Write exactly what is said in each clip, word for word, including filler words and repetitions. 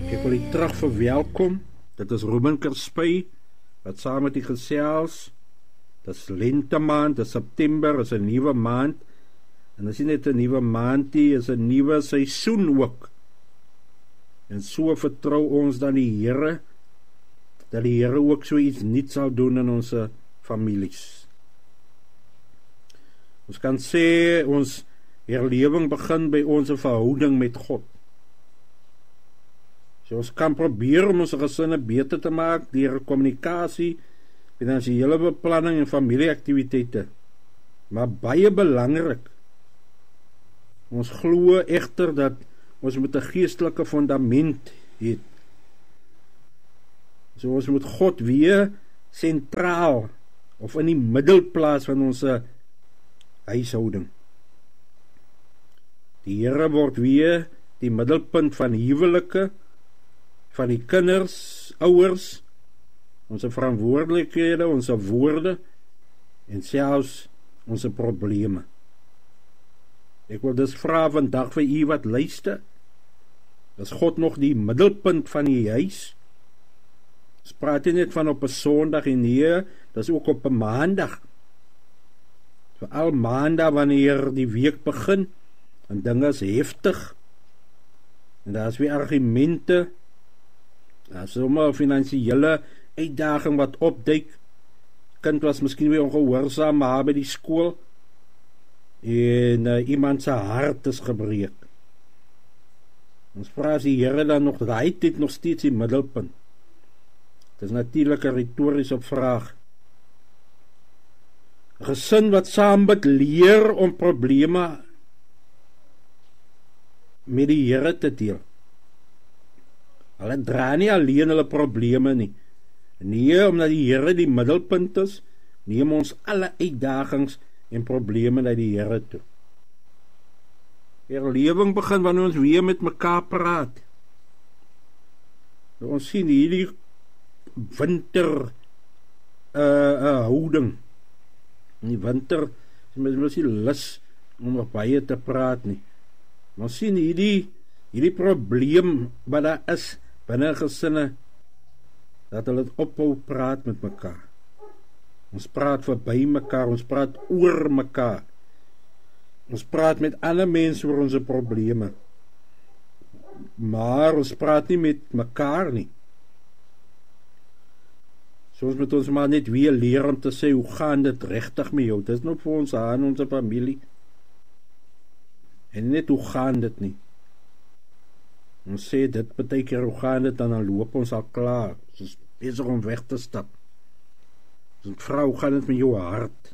Ek wil u terug verwelkom. Dit is Ruben Kerspy wat saam met die gesels. Dit is lente maand, dit is September, is 'n nuwe maand. En dis nie net 'n nuwe maand nie, is 'n nuwe seisoen ook. En so vertrou ons dan die Here dat die Here ook so iets nuuts sal doen in ons families. Ons kan sê ons herlewing begin by ons verhouding met God. So ons kan probeer om ons gesinne beter te maak deur kommunikasie, finansiële beplanning en familieaktiwiteite. Maar baie belangrik, ons glo egter dat ons moet 'n geestelike fundament hê. So ons moet God weer sentraal of in die middelplaas van ons huishouding. Die Here word weer die middelpunt van huwelike, van die kinders, ouers, ons verantwoordelikhede, ons woorde en selfs ons probleme. Ek wil dus vra vandag vir u wat luister, is God nog die middelpunt van die huis? Ons praat nie net van op 'n Sondag en nee, dis ook op 'n Maandag. Veral Maandag wanneer die week begin en dinge is heftig en daar is weer argumente, daar is sommer 'n finansiële uitdaging wat opduik. Kind was miskien weer ongehoorsaam maar by die skool en uh, iemand se hart is gebreek. Ons vra as die Here dan nog daai tyd nog steeds die middelpunt. Dit is natuurlik 'n retoriese vraag. 'n Gesin wat saam moet leer om probleme met die Here te deel. Hulle dra nie alleen hulle probleme nie. Nee, omdat die Here die middelpunt is, neem ons alle uitdagings en probleme na die Here toe. Herlewing begin wanneer ons weer met mekaar praat. Nou, ons sien hierdie winter uh, uh, houding. In die winter is mens nie lus om op baie te praat nie. Maar ons sien hierdie, hierdie probleem wat daar is binne gesinne, dat hulle ophou praat met mekaar. Ons praat verby mekaar, ons praat oor mekaar. Ons praat met ander mense oor ons probleme. Maar ons praat nie met mekaar nie. So ons moet ons maar net weer leer om te sê, hoe gaan dit regtig met jou? Dit is nou vir ons aan, ons familie. En net hoe gaan dit nie. Ons sê dit beteken hoe gaan dit, en dan loop ons al klaar. Ons is besig om weg te stap. Ons vra, hoe gaan dit met jou hart?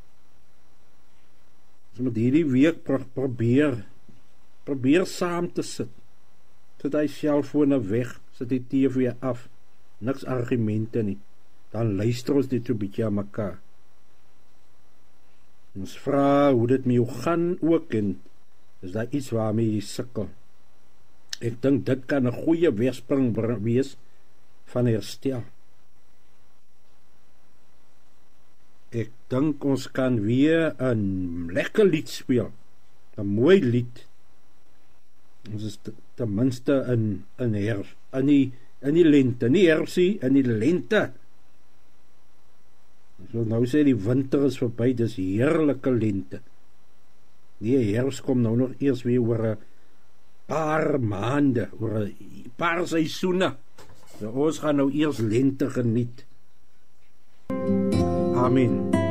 Ons moet hierdie week pro probeer, probeer saam te sit. Sit hy selfone weg, sit die T V af, niks argumente nie. Dan luister ons dit so 'n bietjie aan mekaar. Ons vra hoe dit met jou gaan ook, en is daar iets waarmee jy sukkel? Ek dink dit kan 'n goeie weerspring wees van herstel. Ek dink ons kan weer 'n lekker lied speel, 'n mooi lied. Ons is ten minste in in herfs, in die in die lente, nie herfsie, in die lente. Ons wil nou sê die winter is verby, dis heerlike lente. Die herfs kom nou nog eers weer oor 'n paar maande, oor 'n paar seisoene. So ons gaan nou eers lente geniet. Amen.